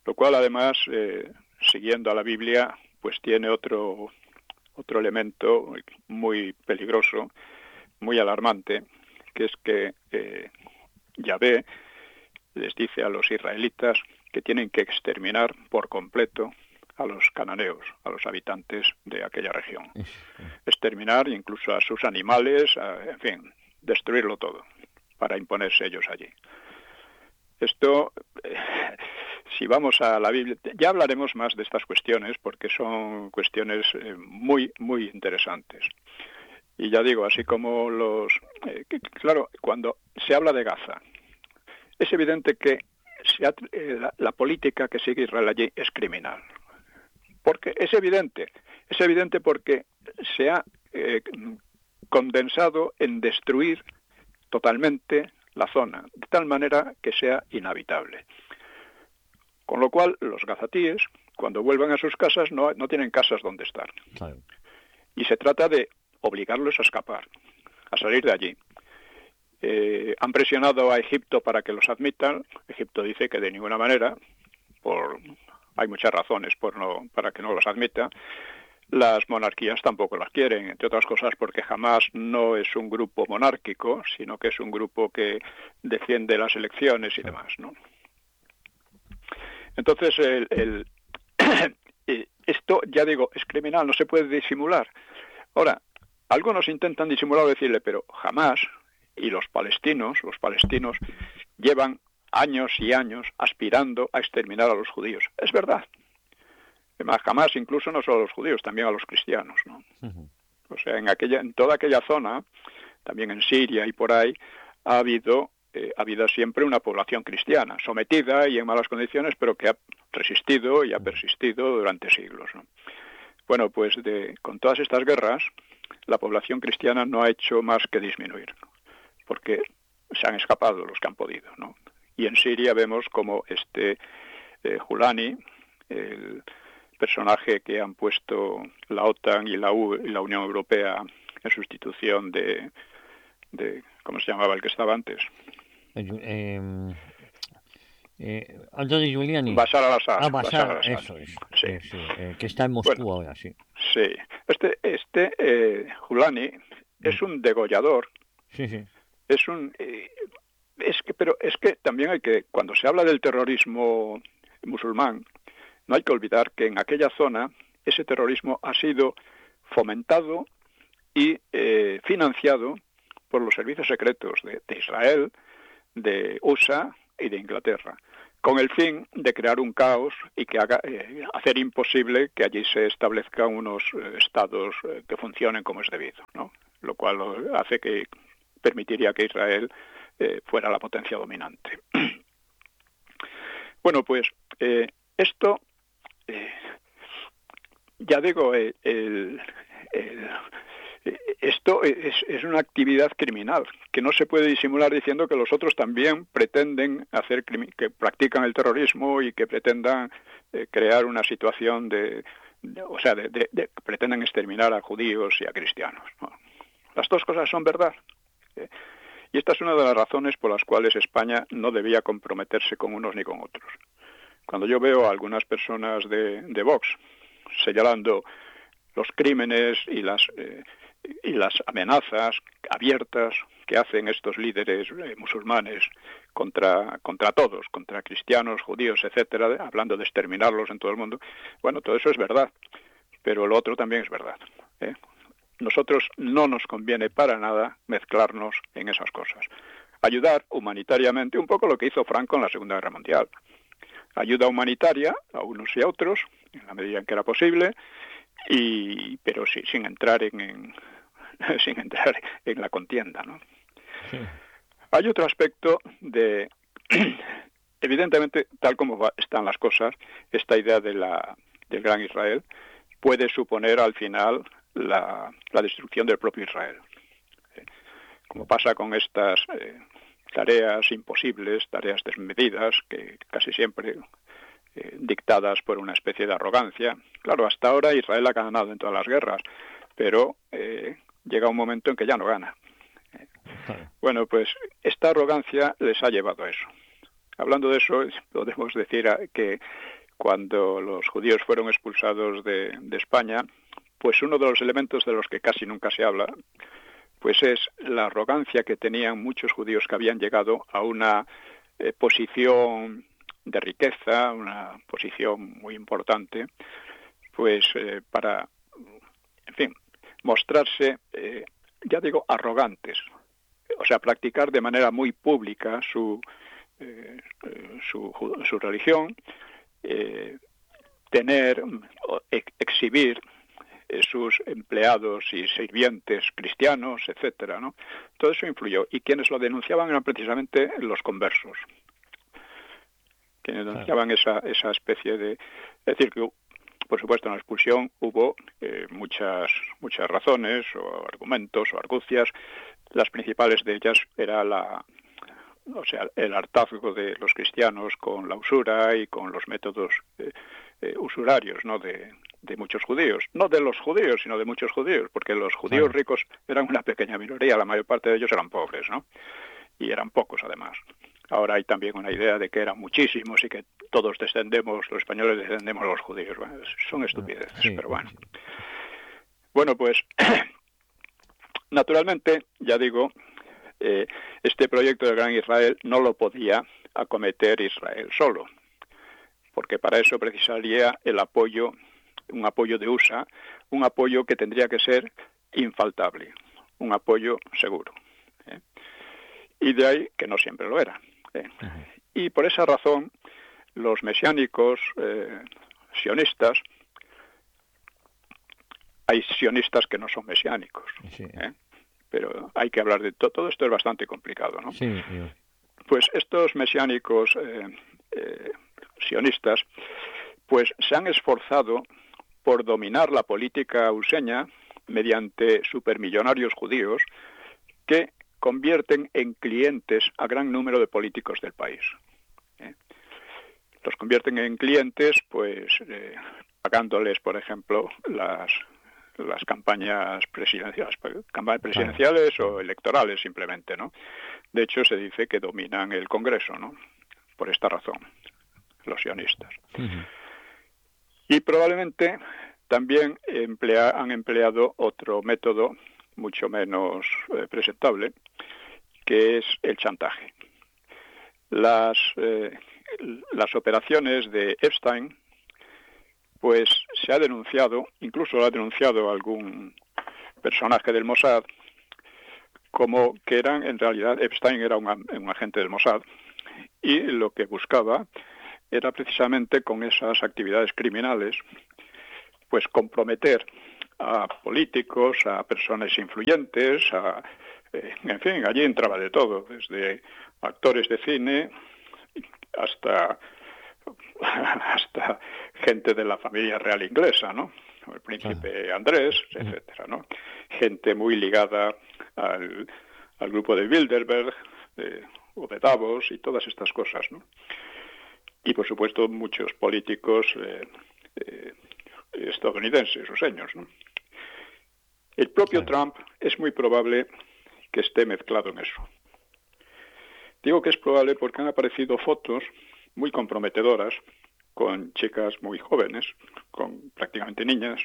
lo cual además, eh, siguiendo a la Biblia, pues tiene otro, otro elemento muy peligroso, muy alarmante, que es que eh, Yahvé les dice a los israelitas que tienen que exterminar por completo a los cananeos, a los habitantes de aquella región. Exterminar incluso a sus animales, a, en fin, destruirlo todo, para imponerse ellos allí. Esto, eh, si vamos a la Biblia, ya hablaremos más de estas cuestiones, porque son cuestiones eh, muy, muy interesantes. Y ya digo, así como los... Eh, que, claro, cuando se habla de Gaza, es evidente que se ha, eh, la, la política que sigue Israel allí es criminal. Porque es evidente, es evidente porque se ha eh, condensado en destruir totalmente la zona, de tal manera que sea inhabitable. Con lo cual, los gazatíes, cuando vuelvan a sus casas, no, no tienen casas donde estar. Claro. Y se trata de obligarlos a escapar, a salir de allí. Eh, han presionado a Egipto para que los admitan. Egipto dice que de ninguna manera, por... hay muchas razones por no, para que no los admita. Las monarquías tampoco las quieren, entre otras cosas porque Hamás no es un grupo monárquico, sino que es un grupo que defiende las elecciones y demás, ¿no? Entonces, el, el, esto, ya digo, es criminal, no se puede disimular. Ahora, algunos intentan disimular, decirle, pero Hamás y los palestinos, los palestinos llevan años y años aspirando a exterminar a los judíos. Es verdad. Además, jamás, incluso no solo a los judíos, también a los cristianos, ¿no? Uh-huh. O sea, en aquella, en toda aquella zona, también en Siria y por ahí, ha habido, eh, ha habido siempre una población cristiana, sometida y en malas condiciones, pero que ha resistido y ha persistido durante siglos, ¿no? Bueno, pues de, con todas estas guerras, la población cristiana no ha hecho más que disminuir, porque se han escapado los que han podido, ¿no? Y en Siria vemos como este eh, Julani, el personaje que han puesto la OTAN y la, U, y la Unión Europea en sustitución de, de, ¿cómo se llamaba el que estaba antes? Eh, eh, Anthony Giuliani. Bashar al-Assad. Ah, Bashar, Bashar al-Assad. Eso es. Sí. Sí, sí, eh, que está en Moscú bueno, ahora, sí. Sí. Este, este eh, Julani mm. es un degollador. Sí, sí. Es un... Eh, es que, pero es que también hay que, cuando se habla del terrorismo musulmán, no hay que olvidar que en aquella zona ese terrorismo ha sido fomentado y eh, financiado por los servicios secretos de, de Israel, de U S A y de Inglaterra, con el fin de crear un caos y que haga eh, hacer imposible que allí se establezcan unos eh, estados eh, que funcionen como es debido, ¿no? Lo cual hace que permitiría que Israel eh, fuera la potencia dominante. Bueno, pues eh, esto Eh, ya digo, el, el, el, esto es, es una actividad criminal que no se puede disimular diciendo que los otros también pretenden hacer que practican el terrorismo y que pretendan eh, crear una situación de, de o sea, de, de, de pretendan exterminar a judíos y a cristianos, ¿no? Las dos cosas son verdad. Eh, y esta es una de las razones por las cuales España no debía comprometerse con unos ni con otros. Cuando yo veo a algunas personas de, de Vox señalando los crímenes y las eh, y las amenazas abiertas que hacen estos líderes eh, musulmanes contra contra todos, contra cristianos, judíos, etcétera, hablando de exterminarlos en todo el mundo, bueno, todo eso es verdad, pero lo otro también es verdad, ¿eh? Nosotros no nos conviene para nada mezclarnos en esas cosas. Ayudar humanitariamente, un poco lo que hizo Franco en la Segunda Guerra Mundial. Ayuda humanitaria a unos y a otros, en la medida en que era posible, y pero sí, sin entrar en, en sin entrar en la contienda, ¿no? Sí. Hay otro aspecto de, evidentemente, tal como va, están las cosas, esta idea de la del Gran Israel puede suponer al final la, la destrucción del propio Israel. Como pasa con estas eh, tareas imposibles, tareas desmedidas, que casi siempre eh, dictadas por una especie de arrogancia. Claro, hasta ahora Israel ha ganado en todas las guerras, pero eh, llega un momento en que ya no gana. Eh, bueno, pues esta arrogancia les ha llevado a eso. Hablando de eso, podemos decir que cuando los judíos fueron expulsados de, de España, pues uno de los elementos de los que casi nunca se habla, pues es la arrogancia que tenían muchos judíos que habían llegado a una eh, posición de riqueza, una posición muy importante, pues eh, para, en fin, mostrarse, eh, ya digo, arrogantes, o sea, practicar de manera muy pública su, eh, su, su religión, eh, tener, ex exhibir eh, sus empleados y sirvientes cristianos, etcétera, ¿no? Todo eso influyó. Y quienes lo denunciaban eran precisamente los conversos, quienes denunciaban esa, esa especie de... Es decir, que, por supuesto, en la expulsión hubo eh, muchas, muchas razones o argumentos o argucias. Las principales de ellas era la... o sea, el hartazgo de los cristianos con la usura y con los métodos eh, eh, usurarios, ¿no?, de, de muchos judíos. No de los judíos, sino de muchos judíos, porque los judíos claro. ricos eran una pequeña minoría, la mayor parte de ellos eran pobres, ¿no? Y eran pocos, además. Ahora hay también una idea de que eran muchísimos y que todos descendemos, los españoles descendemos a los judíos. Bueno, son estupideces, sí, pero bueno. Sí. Bueno, pues, naturalmente, ya digo, Eh, este proyecto del Gran Israel no lo podía acometer Israel solo, porque para eso precisaría el apoyo, un apoyo de U S A, un apoyo que tendría que ser infaltable, un apoyo seguro. ¿eh? Y de ahí que no siempre lo era. ¿eh? Uh-huh. Y por esa razón, los mesiánicos eh, sionistas, hay sionistas que no son mesiánicos, sí. ¿eh? Pero hay que hablar de todo. Todo esto es bastante complicado, ¿no? Sí, sí. Pues estos mesiánicos eh, eh, sionistas, pues se han esforzado por dominar la política useña mediante supermillonarios judíos que convierten en clientes a gran número de políticos del país. ¿eh? Los convierten en clientes, pues, eh, pagándoles, por ejemplo, las... las campañas presidenciales, campañas presidenciales o electorales simplemente, ¿no? De hecho, se dice que dominan el Congreso, ¿no? Por esta razón, los sionistas. Uh-huh. Y probablemente también emplea, han empleado otro método mucho menos eh, presentable, que es el chantaje. Las, eh, las operaciones de Epstein, pues se ha denunciado, incluso lo ha denunciado algún personaje del Mossad, como que eran, en realidad, Epstein era un, un agente del Mossad, y lo que buscaba era precisamente con esas actividades criminales, pues comprometer a políticos, a personas influyentes, a, eh, en fin, allí entraba de todo, desde actores de cine hasta... hasta gente de la familia real inglesa, ¿no? El príncipe Andrés, etcétera, ¿no? Gente muy ligada al, al grupo de Bilderberg de, o de Davos y todas estas cosas, ¿no? Y, por supuesto, muchos políticos eh, eh, estadounidenses, ruseños, ¿no? El propio sí. Trump es muy probable que esté mezclado en eso. Digo que es probable porque han aparecido fotos muy comprometedoras con chicas muy jóvenes, con prácticamente niñas,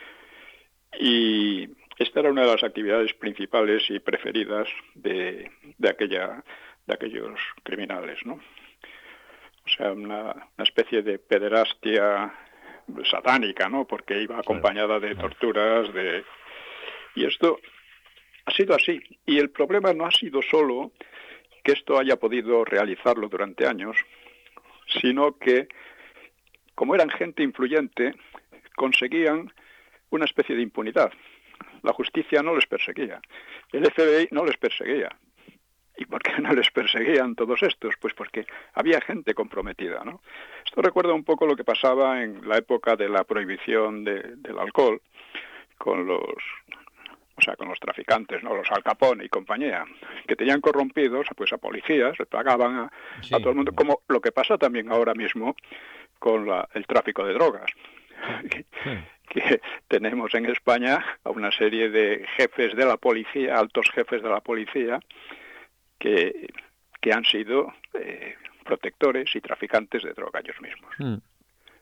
y esta era una de las actividades principales y preferidas de, de aquella de aquellos criminales, ¿no? O sea, una, una especie de pederastia satánica, ¿no? Porque iba acompañada de torturas, de y esto ha sido así. Y el problema no ha sido solo que esto haya podido realizarlo durante años, sino que, como eran gente influyente, conseguían una especie de impunidad. La justicia no les perseguía, el F B I no les perseguía. ¿Y por qué no les perseguían todos estos? Pues porque había gente comprometida, ¿no? Esto recuerda un poco lo que pasaba en la época de la prohibición de, del alcohol con los... o sea, con los traficantes, ¿no? Los Al Capone y compañía, que tenían corrompidos pues a policías, les pagaban a, sí. a todo el mundo, como lo que pasa también ahora mismo con la, el tráfico de drogas. Que, sí. que tenemos en España a una serie de jefes de la policía, altos jefes de la policía, que, que han sido eh, protectores y traficantes de droga ellos mismos. Mm.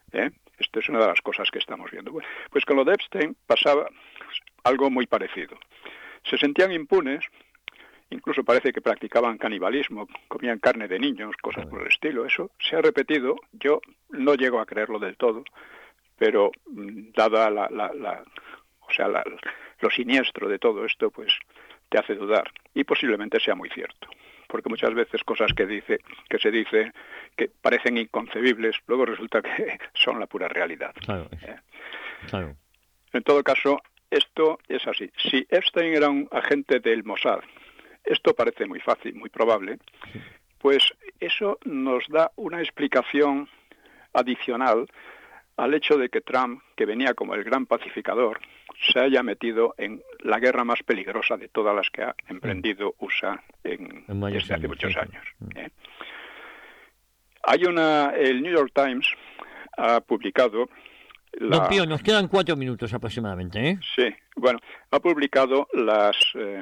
¿eh? Esto es una de las cosas que estamos viendo. Bueno, pues con lo de Epstein pasaba algo muy parecido. Se sentían impunes, incluso parece que practicaban canibalismo, comían carne de niños, cosas por el estilo. Eso se ha repetido. Yo no llego a creerlo del todo, pero dada la, la, la o sea, la, lo siniestro de todo esto, pues te hace dudar, y posiblemente sea muy cierto, porque muchas veces cosas que dice, que se dice, que parecen inconcebibles, luego resulta que son la pura realidad. Claro, ¿eh? claro. En todo caso, esto es así. Si Epstein era un agente del Mossad, esto parece muy fácil, muy probable, pues eso nos da una explicación adicional al hecho de que Trump, que venía como el gran pacificador, se haya metido en la guerra más peligrosa de todas las que ha emprendido U S A en, En desde hace años, muchos sí. años. ¿eh? Hay una, el New York Times ha publicado la, Don Pío, nos quedan cuatro minutos aproximadamente, ¿eh? Sí, bueno, ha publicado las, eh,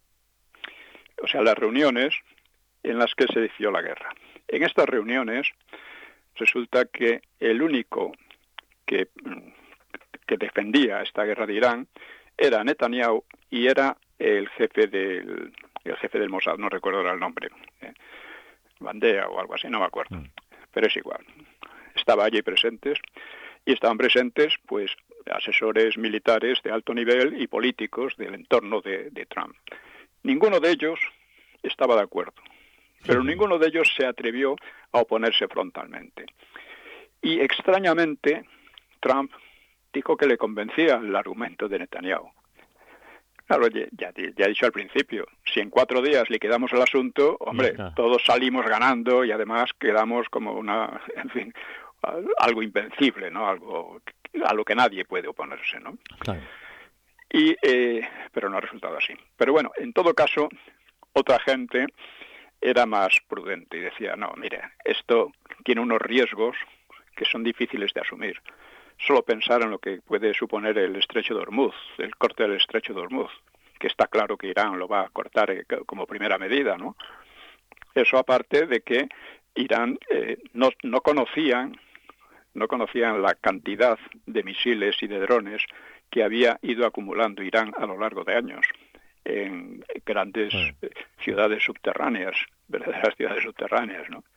o sea, las reuniones en las que se decidió la guerra. En estas reuniones resulta que el único que, que defendía esta guerra de Irán era Netanyahu y era el jefe del el jefe del Mossad, no recuerdo ahora el nombre, eh, Bandea o algo así, no me acuerdo, mm. pero es igual. Estaba allí presentes y estaban presentes, pues, asesores militares de alto nivel y políticos del entorno de, de Trump. Ninguno de ellos estaba de acuerdo, pero sí. ninguno de ellos se atrevió a oponerse frontalmente. Y extrañamente, Trump dijo que le convencía el argumento de Netanyahu. Claro, ya, ya, ya he dicho al principio, si en cuatro días liquidamos el asunto, hombre, todos salimos ganando y además quedamos como una, en fin, algo invencible, ¿no? Algo a lo que nadie puede oponerse, ¿no? Claro. Y, eh, pero no ha resultado así. Pero bueno, en todo caso, otra gente era más prudente y decía, no, mire, esto tiene unos riesgos que son difíciles de asumir. Solo pensar en lo que puede suponer el estrecho de Hormuz, el corte del estrecho de Hormuz, que está claro que Irán lo va a cortar eh, como primera medida, ¿no? Eso aparte de que Irán eh, no, no conocían, no conocían la cantidad de misiles y de drones que había ido acumulando Irán a lo largo de años en grandes sí. ciudades subterráneas, verdaderas ciudades subterráneas, ¿no?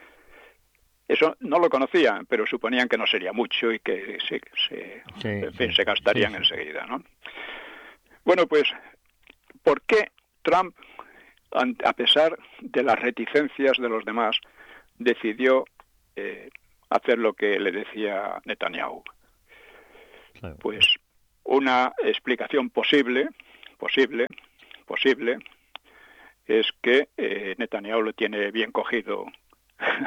Eso no lo conocían, pero suponían que no sería mucho y que se, se, sí, en fin, sí, se gastarían sí, sí. enseguida, ¿no? Bueno, pues, ¿por qué Trump, a pesar de las reticencias de los demás, decidió eh, hacer lo que le decía Netanyahu? Claro. Pues una explicación posible, posible, posible, es que eh, Netanyahu lo tiene bien cogido